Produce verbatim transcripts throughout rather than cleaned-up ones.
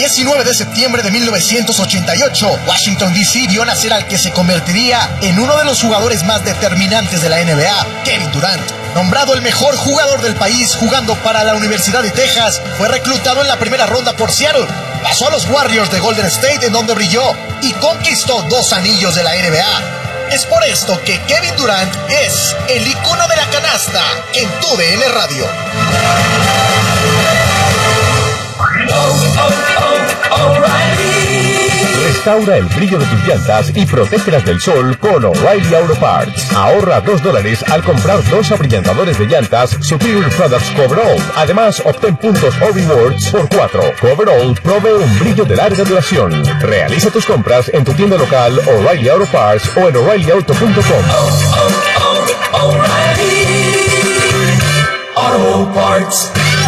diecinueve de septiembre de mil novecientos ochenta y ocho, Washington D C vio nacer al que se convertiría en uno de los jugadores más determinantes de la N B A, Kevin Durant. Nombrado el mejor jugador del país jugando para la Universidad de Texas, fue reclutado en la primera ronda por Seattle. Pasó a los Warriors de Golden State, en donde brilló y conquistó dos anillos de la N B A. Es por esto que Kevin Durant es el icono de la canasta en tu D N Radio. Restaura el brillo de tus llantas y protégelas del sol con O'Reilly Auto Parts. Ahorra dos dólares al comprar dos abrillantadores de llantas Superior Products Coverall. Además, obtén puntos o rewards por cuatro. Coverall provee un brillo de larga duración. Realiza tus compras en tu tienda local O'Reilly Auto Parts o en O'Reilly Auto punto com. Oh, oh, oh, O'Reilly Auto Parts.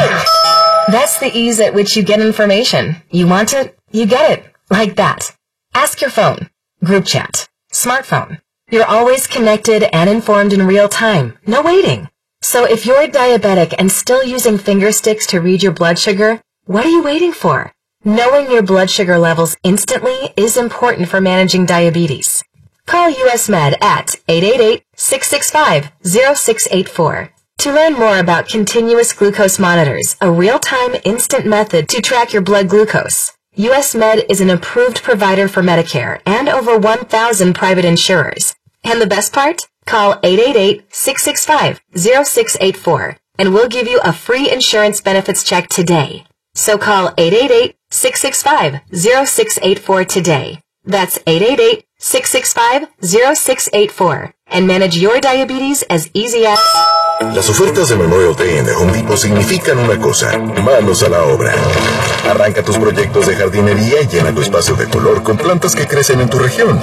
That's the ease at which you get information. You want it, you get it. Like that. Ask your phone. Group chat. Smartphone. You're always connected and informed in real time. No waiting. So if you're diabetic and still using finger sticks to read your blood sugar, what are you waiting for? Knowing your blood sugar levels instantly is important for managing diabetes. Call U S Med at eight eight eight, six six five, zero six eight four. To learn more about continuous glucose monitors, a real-time instant method to track your blood glucose. U S Med is an approved provider for Medicare and over one thousand private insurers. And the best part? Call eight eight eight, six six five, zero six eight four and we'll give you a free insurance benefits check today. So call eight eight eight, six six five, zero six eight four today. That's eight eight eight, six six five, zero six eight four and manage your diabetes as easy as... Las ofertas de Memorial Day en The Home Depot significan una cosa: manos a la obra. Arranca tus proyectos de jardinería y llena tu espacio de color con plantas que crecen en tu región.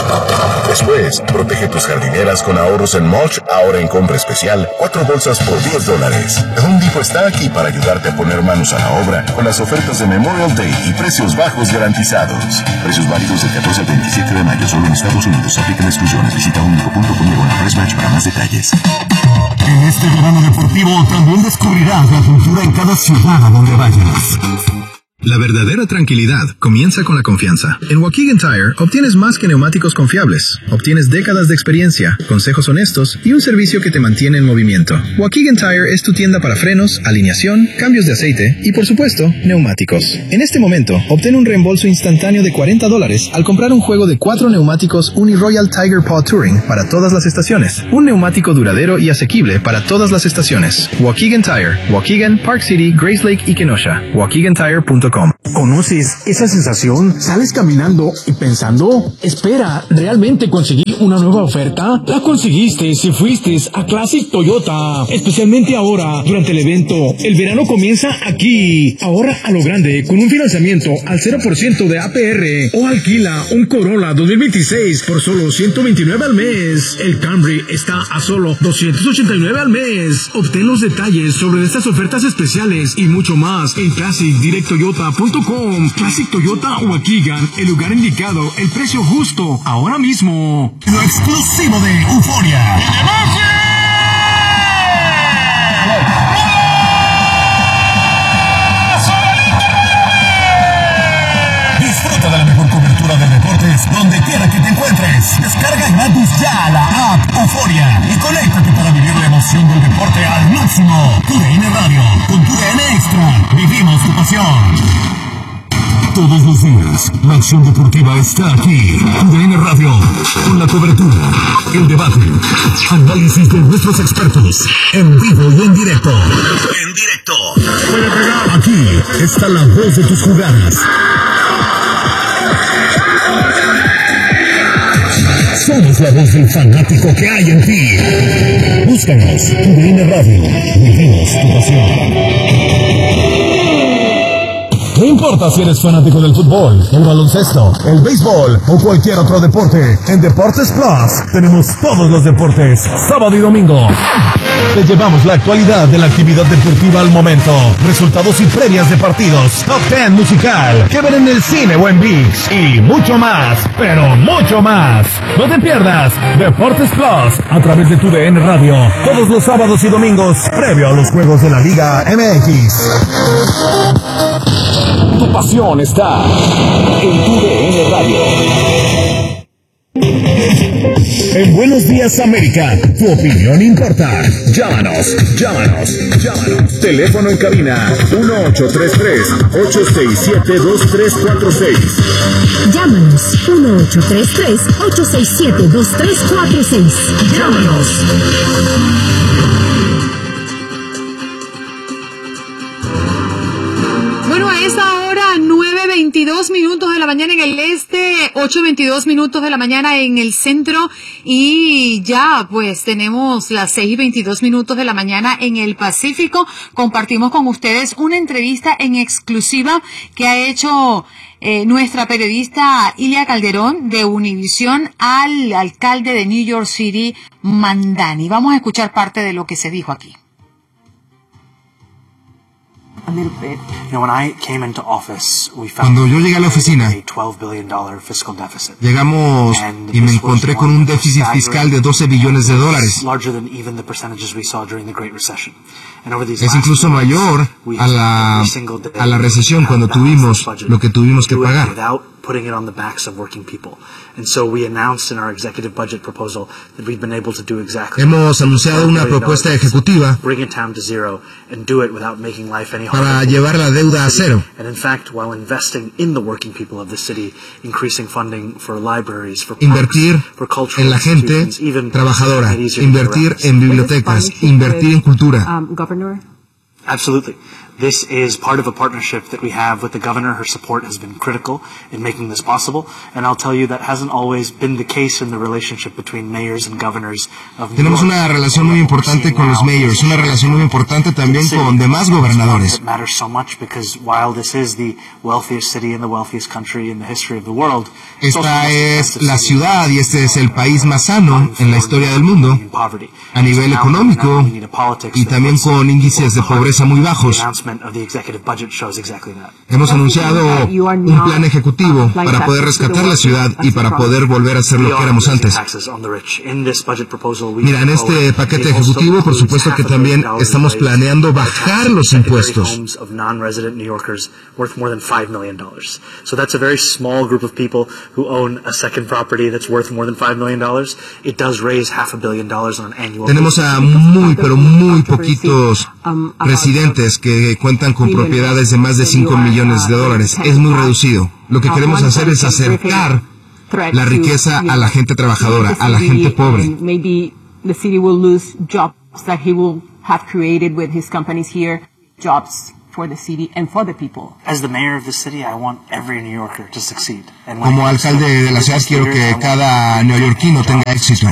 Después, protege tus jardineras con ahorros en mulch, ahora en compra especial, cuatro bolsas por diez dólares. The Home Depot está aquí para ayudarte a poner manos a la obra con las ofertas de Memorial Day y precios bajos garantizados. Precios válidos del catorce al veintisiete de mayo solo en Estados Unidos. Aplican exclusiones. Visita homedepot punto com diagonal Price Match para más detalles. En este verano deportivo también descubrirás la cultura en cada ciudad a donde vayas. La verdadera tranquilidad comienza con la confianza. En Waukegan Tire obtienes más que neumáticos confiables. Obtienes décadas de experiencia, consejos honestos y un servicio que te mantiene en movimiento. Waukegan Tire es tu tienda para frenos, alineación, cambios de aceite y, por supuesto, neumáticos. En este momento, obtén un reembolso instantáneo de cuarenta dólares al comprar un juego de cuatro neumáticos Uni-Royal Tiger Paw Touring para todas las estaciones. Un neumático duradero y asequible para todas las estaciones. Waukegan Tire, Waukegan, Park City, Grace Lake y Kenosha. Waukegan Tire punto com. ¿Conoces esa sensación? ¿Sales caminando y pensando? Espera, ¿realmente conseguí una nueva oferta? La conseguiste si fuiste a Classic Toyota. Especialmente ahora, durante el evento. El verano comienza aquí. Ahorra a lo grande con un financiamiento al cero por ciento de A P R. O alquila un Corolla dos mil veintiséis por solo ciento veintinueve al mes. El Camry está a solo doscientos ochenta y nueve al mes. Obtén los detalles sobre estas ofertas especiales y mucho más en Classic Direct Toyota punto com. Classic Toyota Waukegan, el lugar indicado, el precio justo, ahora mismo. Lo exclusivo de Euforia. Disfruta de la mejor cobertura de deportes donde quiera que te encuentres. Descarga gratis ya la app Euforia y conéctate para vivir la emoción del deporte al máximo. Tu D N Radio, con tu D N Extra, vivimos tu pasión. Todos los días, la acción deportiva está aquí. Tu D N Radio, con la cobertura, el debate, análisis de nuestros expertos, en vivo y en directo. En directo. Aquí está la voz de tus jugadas. Somos la voz del fanático que hay en ti. Búscanos, Tu D N Radio, vivimos tu pasión. No importa si eres fanático del fútbol, el baloncesto, el béisbol o cualquier otro deporte, en Deportes Plus tenemos todos los deportes, sábado y domingo. Te llevamos la actualidad de la actividad deportiva al momento, resultados y previas de partidos, top diez musical, que ver en el cine o en ViX y mucho más, pero mucho más. No te pierdas Deportes Plus a través de tu D N Radio, todos los sábados y domingos, previo a los juegos de la Liga M X. Tu pasión está en tu D N Radio. En Buenos Días América, tu opinión importa. Llámanos, llámanos, llámanos. Teléfono en cabina uno ocho tres tres, ocho seis siete, dos tres cuatro seis. Llámanos uno ocho tres tres, ocho seis siete, dos tres cuatro seis. Llámanos. Bueno, a esta hora, nueve veintidós minutos de la mañana en el este, ocho veintidós minutos de la mañana en el centro, y ya pues tenemos las seis veintidós minutos de la mañana en el Pacífico. Compartimos con ustedes una entrevista en exclusiva que ha hecho eh, nuestra periodista Ilia Calderón de Univisión al alcalde de New York City, Mamdani. Vamos a escuchar parte de lo que se dijo aquí. Cuando yo llegué a la oficina, llegamos y me encontré con un déficit fiscal de doce billones de dólares. Es incluso mayor a la, a la recesión cuando tuvimos lo que tuvimos que pagar. putting it on the backs of working people. And so we announced in our executive budget proposal that we've been able to do exactly. Hemos anunciado una propuesta ejecutiva bring it down to zero and do it without making life any harder. Para llevar la deuda a cero. And in fact, while investing in the working people of the city, increasing funding for libraries, for invertir parks, for cultural en la gente trabajadora, invertir en bibliotecas, invertir en cultura. Um, Governor? Absolutely. This is part of a partnership that we have with the governor. Her support has been critical in making this possible. And I'll tell you that hasn't always been the case in the relationship between mayors and governors of New York. Tenemos una relación muy importante con los mayors, una relación muy importante también con demás gobernadores. It matters so much because while this is the wealthiest city and the wealthiest country in the history of the world, esta es la ciudad y este es el país más sano en la historia del mundo a nivel económico y también con índices de pobreza muy bajos. Hemos anunciado un plan ejecutivo para poder rescatar la ciudad y para poder volver a ser lo que éramos antes. Mira, en este paquete ejecutivo, por supuesto que también estamos planeando bajar los impuestos. Who own a second property that's worth more than five million dollars, it does raise half a billion dollars on an annual basis. Tenemos a muy, pero muy poquitos residentes que cuentan con propiedades de más de cinco millones de dólares. Es muy reducido. Lo que queremos hacer es acercar la riqueza a la gente trabajadora, a la gente pobre. Maybe the city will lose jobs that he will have created with his companies here, jobs for the city and for the people. As the mayor of the city, I want every New Yorker to succeed. Como alcalde de la ciudad, quiero que cada neoyorquino tenga éxito.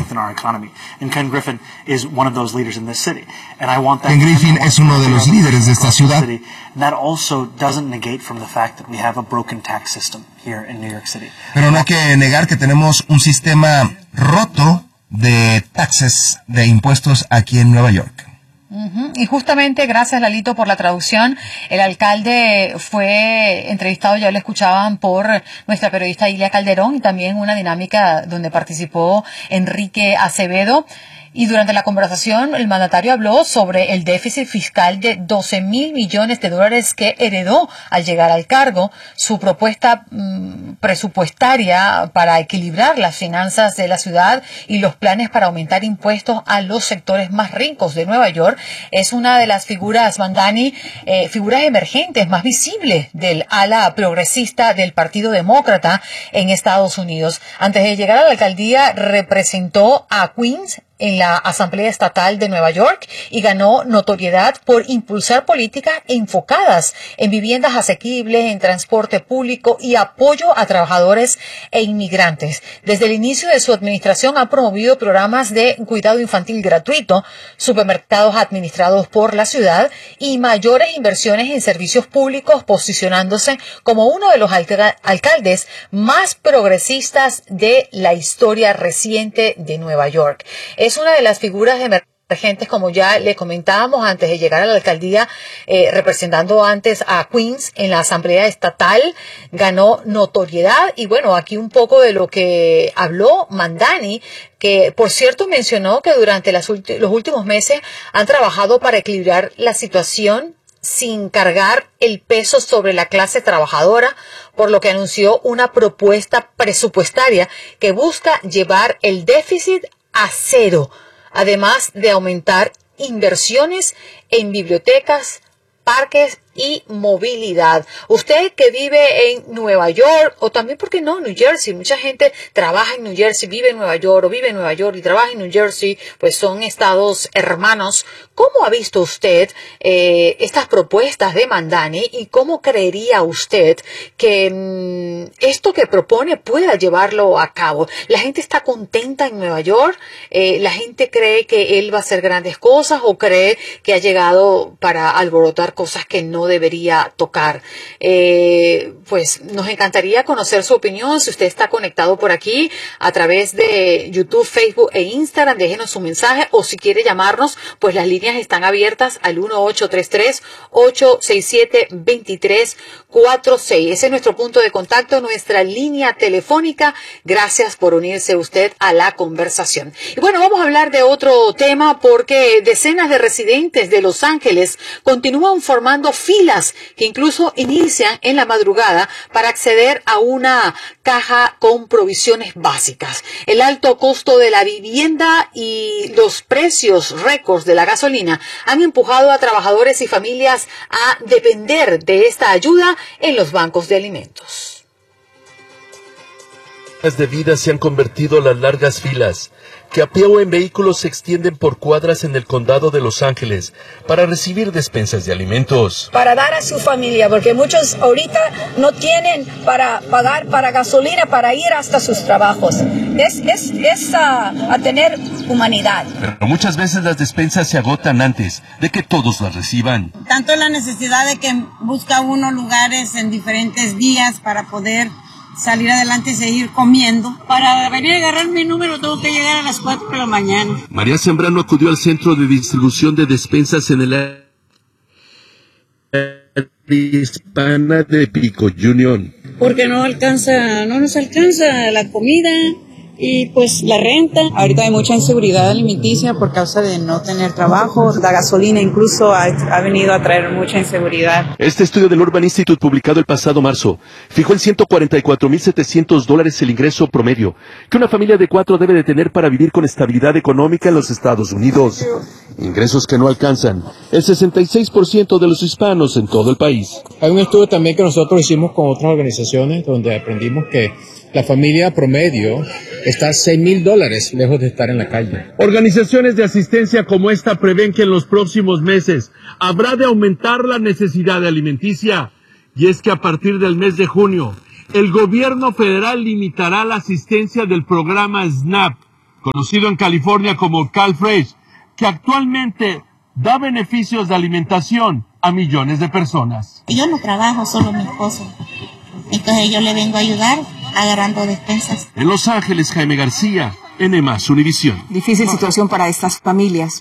And Ken Griffin is one of those leaders in this city. And I want that. Ken Griffin es uno de los líderes de esta ciudad. That also doesn't negate from the fact that we have a broken tax system here in New York City. Pero no hay que negar que tenemos un sistema roto de taxes, de impuestos aquí en Nueva York. Uh-huh. Y justamente, gracias Lalito por la traducción, el alcalde fue entrevistado, ya lo escuchaban, por nuestra periodista Ilia Calderón, y también una dinámica donde participó Enrique Acevedo. Y durante la conversación, el mandatario habló sobre el déficit fiscal de doce mil millones de dólares que heredó al llegar al cargo, su propuesta mmm, presupuestaria para equilibrar las finanzas de la ciudad y los planes para aumentar impuestos a los sectores más ricos de Nueva York. Es una de las figuras, Mamdani, eh, figuras emergentes más visibles del ala progresista del Partido Demócrata en Estados Unidos. Antes de llegar a la alcaldía, representó a Queens en la Asamblea Estatal de Nueva York y ganó notoriedad por impulsar políticas enfocadas en viviendas asequibles, en transporte público y apoyo a trabajadores e inmigrantes. Desde el inicio de su administración ha promovido programas de cuidado infantil gratuito, supermercados administrados por la ciudad y mayores inversiones en servicios públicos, posicionándose como uno de los alca- alcaldes más progresistas de la historia reciente de Nueva York. Es una de las figuras emergentes, como ya le comentábamos antes de llegar a la alcaldía, eh, representando antes a Queens en la Asamblea Estatal, ganó notoriedad. Y bueno, aquí un poco de lo que habló Mamdani, que por cierto mencionó que durante las ulti- los últimos meses han trabajado para equilibrar la situación sin cargar el peso sobre la clase trabajadora, por lo que anunció una propuesta presupuestaria que busca llevar el déficit a cero, además de aumentar inversiones en bibliotecas, parques y movilidad. Usted que vive en Nueva York, o también, ¿por qué no?, New Jersey. Mucha gente trabaja en New Jersey, vive en Nueva York, o vive en Nueva York y trabaja en New Jersey, pues son estados hermanos. ¿Cómo ha visto usted eh, estas propuestas de Mamdani y cómo creería usted que mmm, esto que propone pueda llevarlo a cabo? ¿La gente está contenta en Nueva York? Eh, ¿La gente cree que él va a hacer grandes cosas o cree que ha llegado para alborotar cosas que no debería tocar? Eh, pues nos encantaría conocer su opinión. Si usted está conectado por aquí a través de YouTube, Facebook e Instagram, déjenos su mensaje, o si quiere llamarnos, pues las líneas están abiertas al uno ocho tres tres, ocho seis siete, dos tres cuatro seis. Ese es nuestro punto de contacto, nuestra línea telefónica. Gracias por unirse usted a la conversación. Y bueno, vamos a hablar de otro tema, porque decenas de residentes de Los Ángeles continúan formando filas que incluso inician en la madrugada para acceder a una caja con provisiones básicas. El alto costo de la vivienda y los precios récords de la gasolina han empujado a trabajadores y familias a depender de esta ayuda en los bancos de alimentos. Las de vida se han convertido las largas filas que a pie o en vehículos se extienden por cuadras en el condado de Los Ángeles para recibir despensas de alimentos. Para dar a su familia, porque muchos ahorita no tienen para pagar para gasolina para ir hasta sus trabajos. Es, es, es a, a tener humanidad. Pero muchas veces las despensas se agotan antes de que todos las reciban. Tanto la necesidad de que busca uno lugares en diferentes días para poder salir adelante y seguir comiendo. Para venir a agarrar mi número tengo que llegar a las cuatro de la mañana. María Zambrano acudió al centro de distribución de despensas en el área hispana de Pico Union. Porque no alcanza, no nos alcanza la comida y pues la renta. Ahorita hay mucha inseguridad alimenticia por causa de no tener trabajo. La gasolina incluso ha, ha venido a traer mucha inseguridad. Este estudio del Urban Institute, publicado el pasado marzo, fijó en ciento cuarenta y cuatro mil setecientos dólares el ingreso promedio que una familia de cuatro debe de tener para vivir con estabilidad económica en los Estados Unidos. Ingresos que no alcanzan el sesenta y seis por ciento de los hispanos en todo el país. Hay un estudio también que nosotros hicimos con otras organizaciones donde aprendimos que la familia promedio está seis mil dólares lejos de estar en la calle. Organizaciones de asistencia como esta prevén que en los próximos meses habrá de aumentar la necesidad de alimenticia. Y es que a partir del mes de junio, el gobierno federal limitará la asistencia del programa SNAP, conocido en California como CalFresh, que actualmente da beneficios de alimentación a millones de personas. Yo no trabajo, solo mi esposo. Entonces yo le vengo a ayudar agarrando despensas. En Los Ángeles, Jaime García, N más Univisión. Difícil situación para estas familias.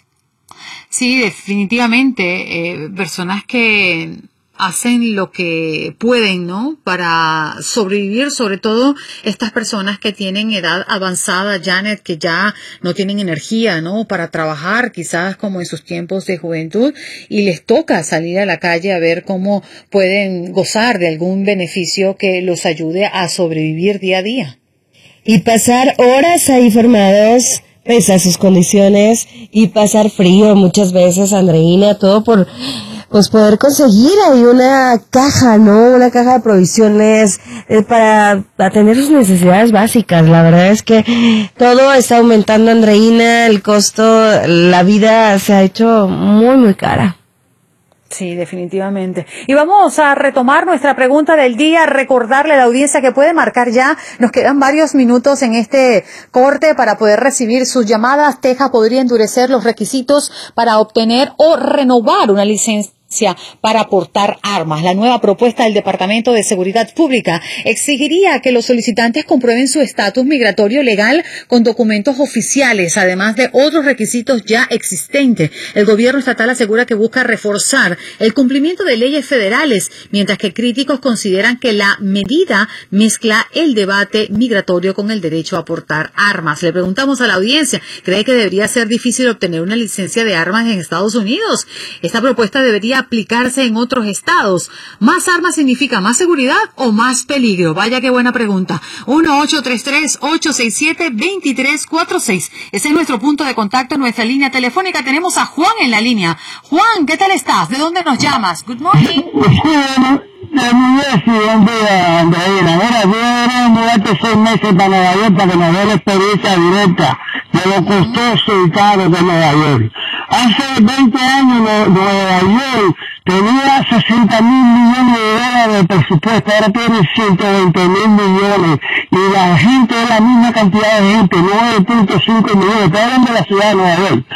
Sí, definitivamente. Eh, personas que hacen lo que pueden, ¿no?, para sobrevivir, sobre todo estas personas que tienen edad avanzada, Janet, que ya no tienen energía, ¿no?, para trabajar, quizás como en sus tiempos de juventud, y les toca salir a la calle a ver cómo pueden gozar de algún beneficio que los ayude a sobrevivir día a día. Y pasar horas ahí formados, pese a sus condiciones, y pasar frío muchas veces, Andreina, todo por pues poder conseguir ahí una caja, ¿no? Una caja de provisiones eh, para atender sus necesidades básicas. La verdad es que todo está aumentando, Andreina, el costo, la vida se ha hecho muy, muy cara. Sí, definitivamente. Y vamos a retomar nuestra pregunta del día, recordarle a la audiencia que puede marcar ya. Nos quedan varios minutos en este corte para poder recibir sus llamadas. Texas podría endurecer los requisitos para obtener o renovar una licencia para portar armas. La nueva propuesta del Departamento de Seguridad Pública exigiría que los solicitantes comprueben su estatus migratorio legal con documentos oficiales, además de otros requisitos ya existentes. El gobierno estatal asegura que busca reforzar el cumplimiento de leyes federales, mientras que críticos consideran que la medida mezcla el debate migratorio con el derecho a portar armas. Le preguntamos a la audiencia, ¿cree que debería ser difícil obtener una licencia de armas en Estados Unidos? Esta propuesta debería aplicarse en otros estados? ¿Más armas significa más seguridad o más peligro? Vaya qué buena pregunta. uno ocho tres tres, ocho seis siete, dos tres cuatro seis. Ese es nuestro punto de contacto en nuestra línea telefónica. Tenemos a Juan en la línea. Juan, ¿qué tal estás? ¿De dónde nos llamas? Good morning. De New Jersey, buen día, Andreina. Mira, yo era mudarte seis meses para Nueva York para que me dé la experiencia directa de lo costoso y caro de Nueva York. Hace veinte años Nueva York tenía sesenta mil millones de dólares de presupuesto, ahora tiene ciento veinte mil millones, y la gente es la misma cantidad de gente, nueve punto cinco millones, estoy hablando de la ciudad de Nueva York.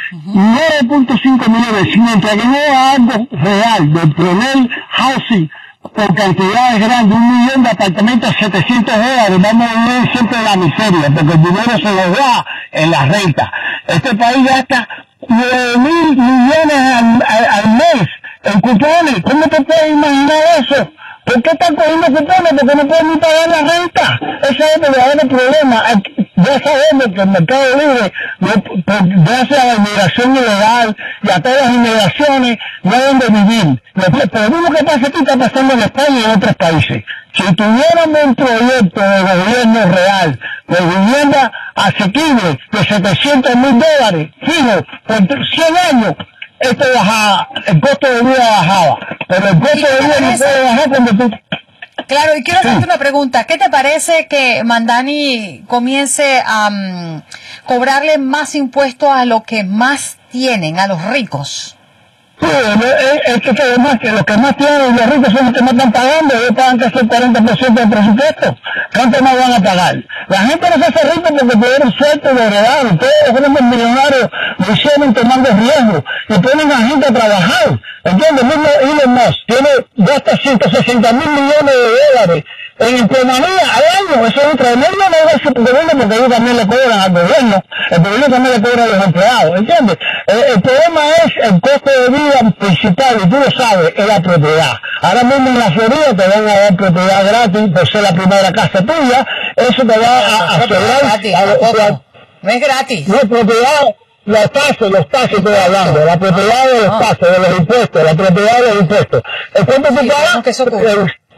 nueve punto cinco millones, mientras que no hay algo real de poner housing por cantidades grandes, un millón de apartamentos, setecientos dólares, vamos a vivir siempre en la miseria, porque el dinero se lo da en la renta. Este país gasta nueve mil millones al, al, al mes en cupones. ¿Cómo te puedes imaginar eso? ¿Por qué están cogiendo cupones? Porque no pueden ni pagar la renta. Ese es el verdadero problema. Ya sabemos que el mercado libre, gracias a la inmigración ilegal y a todas las inmigraciones, no hay donde vivir. Pero lo mismo que pasa aquí está pasando en España y en otros países. Si tuviéramos un proyecto de gobierno real, de vivienda asequible, de setecientos mil dólares, fijo, por cien años, esto bajaba, el costo de vida bajaba. Pero el costo de vida no puede bajar cuando tú... Claro, y quiero hacerte una pregunta. ¿Qué te parece que Mamdani comience a um, cobrarle más impuestos a los que más tienen, a los ricos? Sí, es, es que además que los que más tienen los ricos son los que más están pagando, ellos pagan casi el cuarenta por ciento del presupuesto. ¿Cuánto más van a pagar? La gente no se hace rica porque tuvieron suerte de heredar. Ustedes, los millonarios, lo hicieron tomando riesgos y ponen a la gente a trabajar. ¿Entiendes? Mismo Elon Musk tiene gasta ciento sesenta mil millones de dólares en empleomanía al año. Eso es un tremendo negocio por gobierno, porque ellos también le cobran al gobierno, el gobierno también le cobra a los empleados, ¿entiendes? El, el problema es el costo de vida principal, y tú lo sabes, es la propiedad. Ahora mismo en la Florida te van a dar propiedad gratis por ser la primera casa tuya, eso te va a asegurar... No es gratis. No es propiedad... Los taxes, los taxes estoy hablando, la propiedad de los taxes, de los impuestos, la propiedad de los impuestos. ¿El cuánto tú pagas? Que eso ocurre.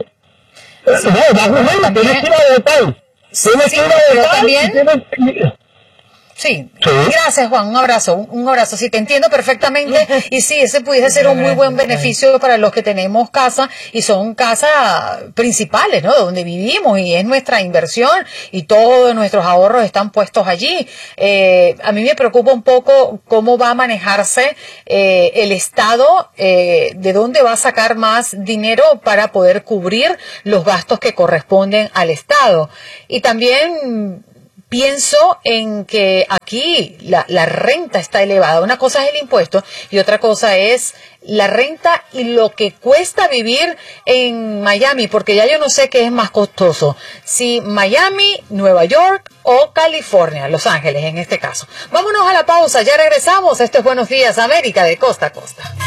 No, va a ocurrir, tienes que ir a votar. Tienes que ir a votar. Sí. sí, gracias Juan, un abrazo, un abrazo, sí, te entiendo perfectamente y sí, ese pudiese ser un muy buen beneficio para los que tenemos casa y son casas principales, ¿no? Donde vivimos y es nuestra inversión y todos nuestros ahorros están puestos allí. Eh, a mí me preocupa un poco cómo va a manejarse eh, el Estado, eh, de dónde va a sacar más dinero para poder cubrir los gastos que corresponden al Estado. Y también... pienso en que aquí la, la renta está elevada. Una cosa es el impuesto y otra cosa es la renta y lo que cuesta vivir en Miami, porque ya yo no sé qué es más costoso, si Miami, Nueva York o California, Los Ángeles en este caso. Vámonos a la pausa, ya regresamos. Esto es Buenos Días América de costa a costa.